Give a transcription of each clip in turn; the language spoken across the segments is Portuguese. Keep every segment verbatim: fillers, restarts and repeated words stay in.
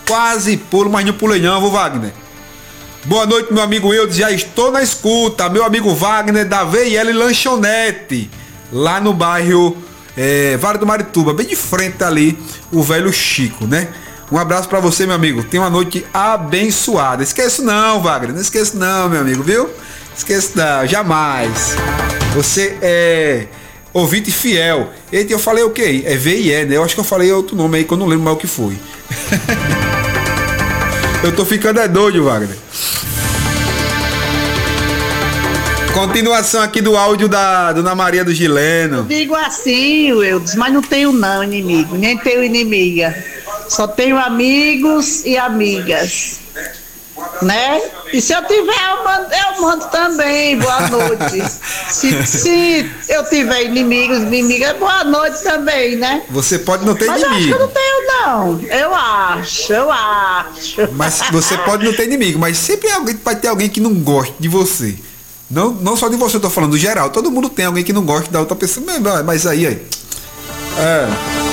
quase pulo, mas não pulei não, viu, Wagner? Boa noite, meu amigo Eudes, já estou na escuta. Meu amigo Wagner da V e L Lanchonete, lá no bairro é, Vale do Marituba, bem de frente ali, o velho Chico, né? Um abraço pra você, meu amigo. Tenha uma noite abençoada. Esqueça não, Wagner, não esqueça não, meu amigo, viu? Esqueça não, jamais. Você é ouvinte fiel. Eita, eu falei o quê? É V e E, né? Eu acho que eu falei outro nome aí que eu não lembro mais o que foi. Eu tô ficando é doido, Wagner. Continuação aqui do áudio da Dona Maria do Gileno. Eu digo assim, Eudes, mas não tenho não inimigo, nem tenho inimiga. Só tenho amigos e amigas, né? E se eu tiver, eu mando, eu mando também, boa noite. se, se eu tiver inimigos, inimigas, boa noite também, né? Você pode não ter mas inimigo. Mas eu acho que eu não tenho não, eu acho, eu acho. Mas você pode não ter inimigo, mas sempre vai ter alguém que não goste de você. Não, não só de você, eu tô falando do geral. Todo mundo tem alguém que não gosta da outra pessoa. Mas aí, aí. É.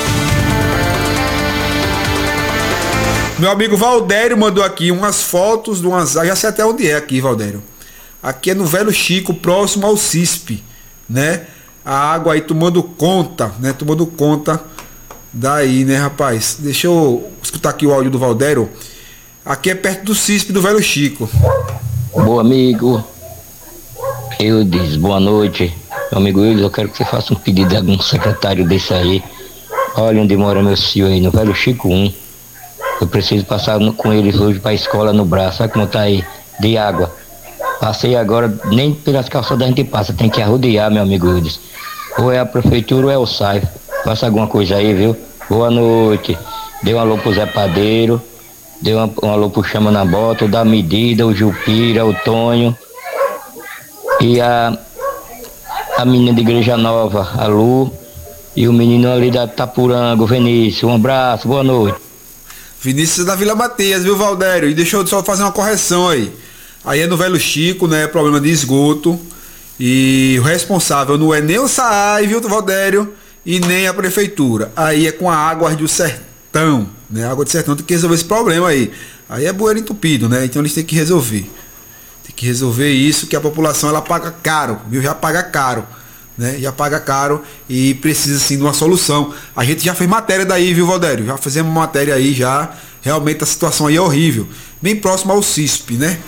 Meu amigo Valdério mandou aqui umas fotos de umas. Já sei até onde é aqui, Valdério. Aqui é no Velho Chico, próximo ao C I S P, né? A água aí tomando conta, né? Tomando conta daí, né, rapaz? Deixa eu escutar aqui o áudio do Valdério. Aqui é perto do C I S P do Velho Chico. Bom amigo. Eu disse, boa noite, meu amigo Eudes, eu quero que você faça um pedido de algum secretário desse aí. Olha onde mora meu tio aí, no Velho Chico um. Eu preciso passar no, com eles hoje pra escola no braço, sabe como tá aí? De água. Passei agora, nem pelas calçadas a gente passa, tem que arrodear, meu amigo Eudes. Ou é a prefeitura ou é o S A I. Faça alguma coisa aí, viu? Boa noite. Dê um alô pro Zé Padeiro, dê um, um alô pro Chama na Bota, o da Medida, o Jupira, o Tonho. E a, a menina de Igreja Nova, a Lu, e o menino ali da Tapuranga, o Vinícius. Um abraço, boa noite. Vinícius da Vila Matias, viu, Valdério? E deixa eu só fazer uma correção aí. Aí é no Velho Chico, né? Problema de esgoto. E o responsável não é nem o S A I, viu, Valdério? E nem a prefeitura. Aí é com a Águas do Sertão, né? A Água do Sertão tem que resolver esse problema aí. Aí é bueiro entupido, né? Então eles têm que resolver. Tem que resolver isso, que a população ela paga caro, viu? Já paga caro, né? Já paga caro e precisa sim de uma solução. A gente já fez matéria daí, viu, Valdério? Já fizemos matéria aí já. Realmente a situação aí é horrível. Bem próximo ao C I S P, né?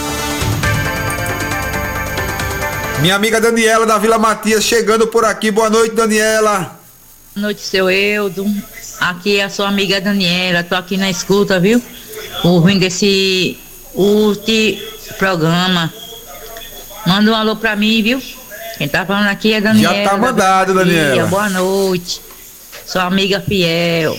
Minha amiga Daniela da Vila Matias chegando por aqui. Boa noite, Daniela. Boa noite, seu Eudo. Aqui é a sua amiga Daniela. Tô aqui na escuta, viu? Ouvindo esse último programa. Manda um alô pra mim, viu? Quem tá falando aqui é Daniela. Já tá mandado, Daniela. Boa noite. Sua amiga fiel.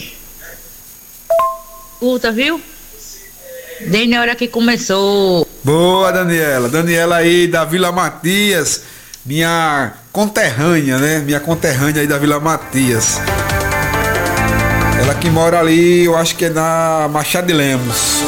Escuta, viu? Desde a hora que começou. Boa, Daniela. Daniela aí da Vila Matias. Minha conterrânea, né? Minha conterrânea aí da Vila Matias. Ela que mora ali, eu acho que é na Machado de Lemos.